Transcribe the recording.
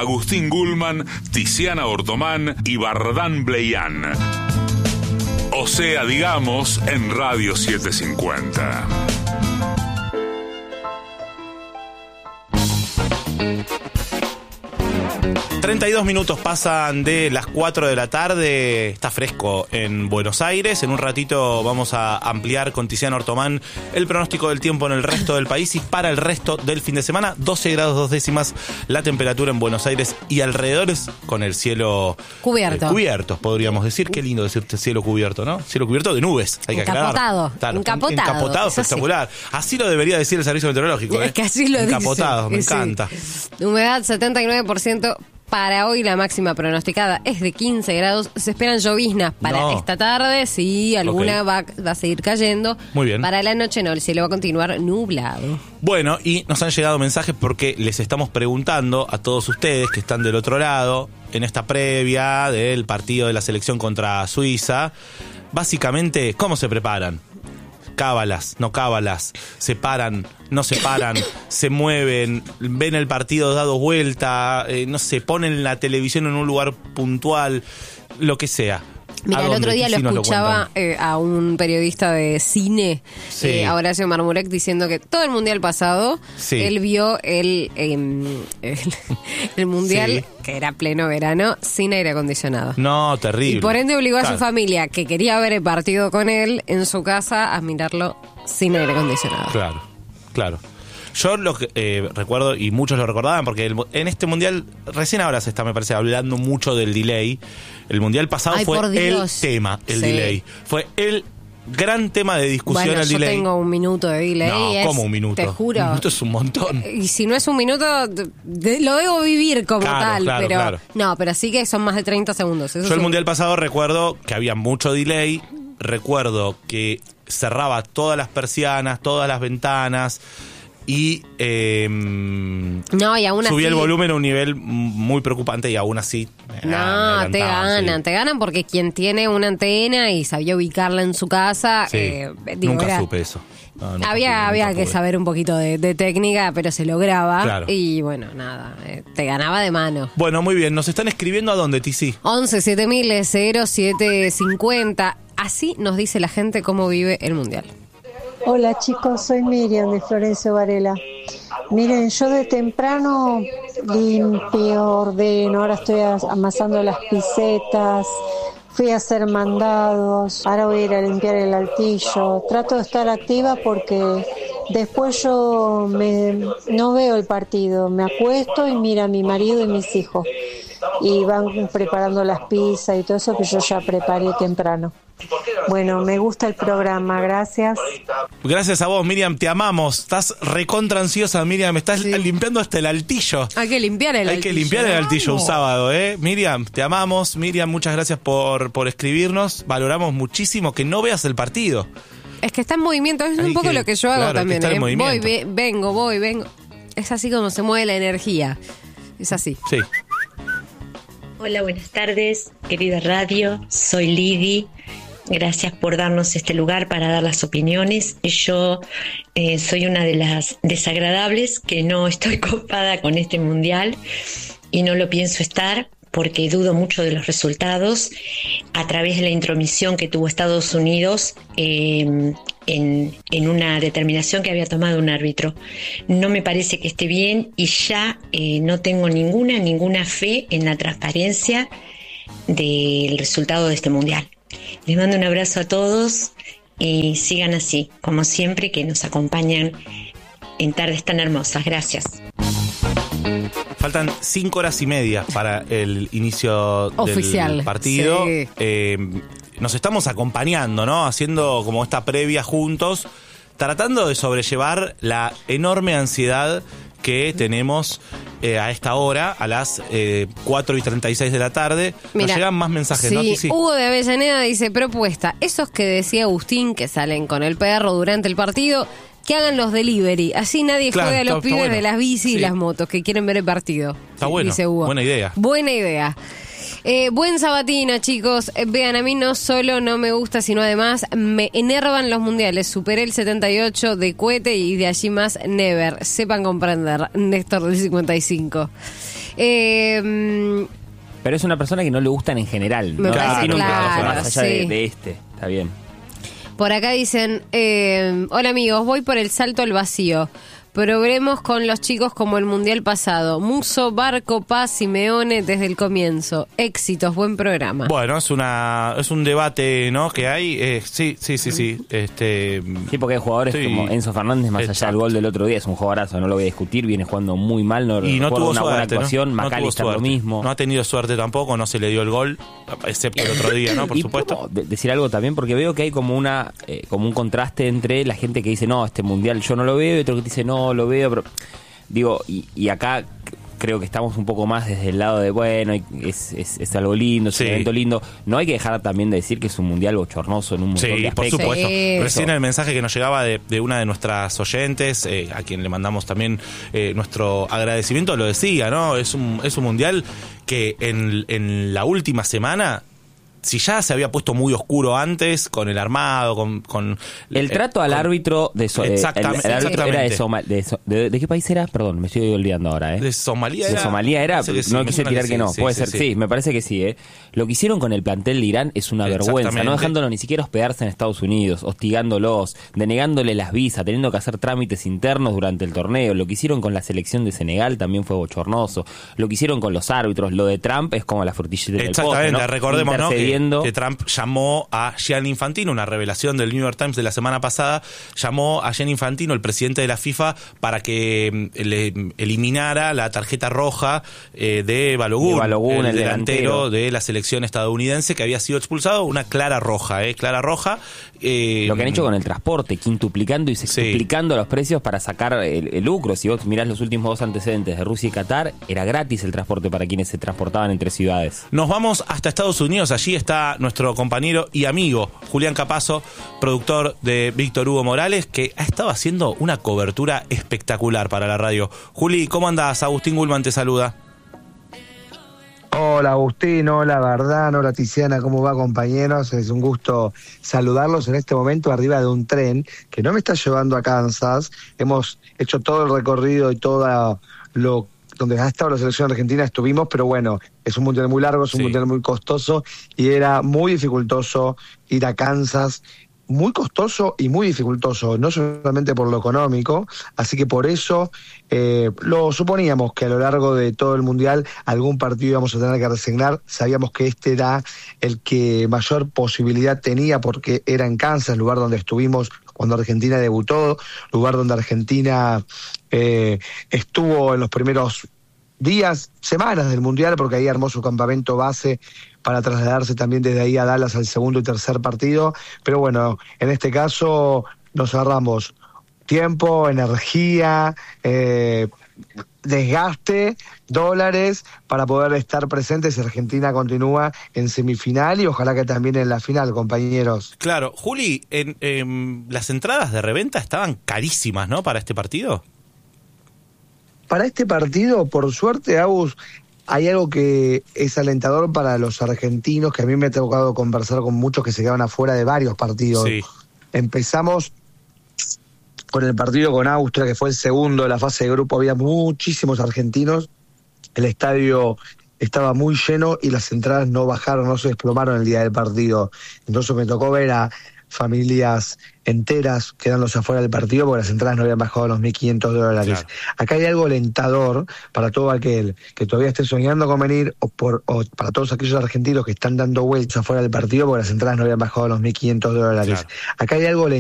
Agustín Gulman, Tiziana Ortomán y Bardán Bleián. O sea, digamos, en Radio 750. $32 minutos pasan de las 4 de la tarde. Está fresco en Buenos Aires. En un ratito vamos a ampliar con Tiziana Ortomán el pronóstico del tiempo en el resto del país y para el resto del fin de semana. 12 grados 2 décimas la temperatura en Buenos Aires y alrededores, con el cielo cubierto, podríamos decir. Qué lindo decir cielo cubierto, ¿no? Cielo cubierto de nubes, hay que aclarar. Encapotado, espectacular. Así lo debería decir el servicio meteorológico. Es que así lo encapotado, dice. Me encanta. Humedad 79%. Para hoy la máxima pronosticada es de 15 grados. Se esperan lloviznas para esta tarde. Sí, alguna va a seguir cayendo. Muy bien. Para la noche no, el cielo va a continuar nublado. Bueno, y nos han llegado mensajes porque les estamos preguntando a todos ustedes que están del otro lado, en esta previa del partido de la selección contra Suiza, básicamente, ¿cómo se preparan? Cábalas, no cábalas, se paran, no se paran, se mueven, ven el partido dado vuelta, no sé, ponen la televisión en un lugar puntual, lo que sea. Mira, el otro día lo escuchaba a un periodista de cine, a Horacio Marmurek, diciendo que todo el mundial pasado, él vio el mundial, que era pleno verano, sin aire acondicionado. No, terrible. Y por ende obligó a su familia, que quería ver el partido con él, en su casa, a mirarlo sin aire acondicionado. Claro. Yo lo que recuerdo, y muchos lo recordaban, porque en este mundial, recién ahora se está, me parece, hablando mucho del delay. El mundial pasado fue el tema, el delay. Fue el gran tema de discusión, el delay. Yo tengo un minuto de delay. No, ¿cómo un minuto? Te juro. Un minuto es un montón. Y si no es un minuto, lo debo vivir como tal. Pero no, pero sí que son más de 30 segundos. Eso Yo el mundial pasado recuerdo que había mucho delay. Recuerdo que cerraba todas las persianas, todas las ventanas. Y, y aún subí así, el volumen a un nivel muy preocupante y aún así te ganan porque quien tiene una antena y sabía ubicarla en su casa, nunca supe eso. No, había que saber un poquito de técnica, pero se lograba. Y bueno, nada, te ganaba de mano. Bueno, muy bien, nos están escribiendo a dónde, Tizi. 11 7000 0750. Así nos dice la gente cómo vive el mundial. Hola chicos, soy Miriam de Florencio Varela. Miren, yo de temprano limpio, ordeno, ahora estoy amasando las pisetas, fui a hacer mandados, ahora voy a ir a limpiar el altillo. Trato de estar activa porque después yo no veo el partido, me acuesto y mira a mi marido y mis hijos. Y van preparando las pizzas y todo eso que yo ya preparé temprano. Bueno, me gusta el programa, gracias. Gracias a vos, Miriam, te amamos. Estás recontra ansiosa, Miriam, estás limpiando hasta el altillo. Hay que limpiar el altillo un sábado, Miriam, te amamos. Miriam, muchas gracias por escribirnos. Valoramos muchísimo que no veas el partido. Es que está en movimiento, es un poco lo que yo hago también. Voy, vengo. Es así como se mueve la energía. Es así. Sí. Hola, buenas tardes, querida radio, soy Lidi. Gracias por darnos este lugar para dar las opiniones. Yo soy una de las desagradables que no estoy copada con este mundial y no lo pienso estar porque dudo mucho de los resultados a través de la intromisión que tuvo Estados Unidos en una determinación que había tomado un árbitro. No me parece que esté bien y ya no tengo ninguna fe en la transparencia del resultado de este mundial. Les mando un abrazo a todos y sigan así, como siempre, que nos acompañan en tardes tan hermosas. Gracias. Faltan 5 horas y media para el inicio oficial del partido. Sí. Nos estamos acompañando, ¿no? Haciendo como esta previa juntos, tratando de sobrellevar la enorme ansiedad que tenemos a esta hora, a las 4:36 de la tarde. Mira, nos llegan más mensajes, sí, ¿no? Sí. Hugo de Avellaneda dice, propuesta, esos que decía Agustín que salen con el perro durante el partido, que hagan los delivery, así nadie juega a los pibes bueno. De las bici y las motos que quieren ver el partido. Está bueno, dice Hugo. Buena idea. Buena idea. Buen sabatino, chicos. Vean, a mí no solo no me gusta, sino además me enervan los mundiales. Superé el 78 de cohete y de allí más never. Sepan comprender. Néstor del 55. Pero es una persona que no le gustan en general, ¿no? Me parece Tiene un claro, más allá sí. de este. Está bien. Por acá dicen, hola amigos, voy por el salto al vacío. Probemos con los chicos como el mundial pasado. Muso, Barco, Paz, Simeone desde el comienzo. Éxitos, buen programa. Bueno, es un debate, ¿no? Que hay. Sí. Sí, porque hay jugadores como Enzo Fernández, más allá del gol del otro día, es un jugadorazo, no lo voy a discutir, viene jugando muy mal, y no tuvo una buena suerte, actuación, ¿no? McAllister lo mismo. No ha tenido suerte tampoco, no se le dio el gol, excepto el otro día, ¿no? Por supuesto. Decir algo también, porque veo que hay como un contraste entre la gente que dice, no, este mundial yo no lo veo, y otro que dice, no, lo veo, pero digo, y acá creo que estamos un poco más desde el lado de, bueno, es algo lindo, es un evento lindo. No hay que dejar también de decir que es un mundial bochornoso en un montón de aspectos. Por supuesto. Sí. Recién el mensaje que nos llegaba de una de nuestras oyentes, a quien le mandamos también nuestro agradecimiento, lo decía, ¿no? Es un mundial que en la última semana, si ya se había puesto muy oscuro antes, con el armado, con el trato al árbitro de exactamente, el árbitro era ¿de qué país era? Perdón, me estoy olvidando ahora, De Somalia era. De Somalia era, sí, no quise tirar que no, puede ser, sí, me parece que sí, Lo que hicieron con el plantel de Irán es una vergüenza, no dejándolo ni siquiera hospedarse en Estados Unidos, hostigándolos, denegándole las visas, teniendo que hacer trámites internos durante el torneo. Lo que hicieron con la selección de Senegal también fue bochornoso. Lo que hicieron con los árbitros, lo de Trump es como la frutillita del postre, ¿no? Exactamente, recordemos, ¿no? Que Trump llamó a Gianni Infantino, una revelación del New York Times de la semana pasada, llamó a Gianni Infantino, el presidente de la FIFA, para que le eliminara la tarjeta roja de Balogun, el delantero de la selección estadounidense, que había sido expulsado, una clara roja. Lo que han hecho con el transporte, quintuplicando y sextuplicando los precios para sacar el lucro. Si vos mirás los últimos 2 antecedentes de Rusia y Qatar, era gratis el transporte para quienes se transportaban entre ciudades. Nos vamos hasta Estados Unidos, allí está nuestro compañero y amigo Julián Capazo, productor de Víctor Hugo Morales, que ha estado haciendo una cobertura espectacular para la radio. Juli, ¿cómo andás? Agustín Gulman te saluda. Hola Agustín, hola Bardán, hola Tiziana, ¿cómo va, compañeros? Es un gusto saludarlos en este momento arriba de un tren que no me está llevando a Kansas. Hemos hecho todo el recorrido y todo lo donde ha estado la selección argentina estuvimos, pero bueno, es un mundial muy largo, es un mundial muy costoso y era muy dificultoso ir a Kansas, muy costoso y muy dificultoso, no solamente por lo económico, así que por eso lo suponíamos que a lo largo de todo el mundial algún partido íbamos a tener que resignar. Sabíamos que este era el que mayor posibilidad tenía porque era en Kansas, lugar donde estuvimos cuando Argentina debutó, lugar donde Argentina estuvo en los primeros días, semanas del mundial, porque ahí armó su campamento base para trasladarse también desde ahí a Dallas al segundo y tercer partido. Pero bueno, en este caso nos ahorramos tiempo, energía, desgaste, dólares para poder estar presentes si Argentina continúa en semifinal y ojalá que también en la final, compañeros. Claro, Juli, las entradas de reventa estaban carísimas, ¿no? Para este partido. Para este partido, por suerte, Agus, hay algo que es alentador para los argentinos, que a mí me ha tocado conversar con muchos que se quedaban afuera de varios partidos. Sí. Empezamos con el partido con Austria, que fue el segundo de la fase de grupo, había muchísimos argentinos, el estadio estaba muy lleno y las entradas no bajaron, no se desplomaron el día del partido. Entonces me tocó ver a familias enteras quedándose afuera del partido porque las entradas no habían bajado los $1.500. Claro. Acá hay algo alentador para todo aquel que todavía esté soñando con venir o para todos aquellos argentinos que están dando vueltas afuera del partido porque las entradas no habían bajado los $1.500. Claro. Acá hay algo alentador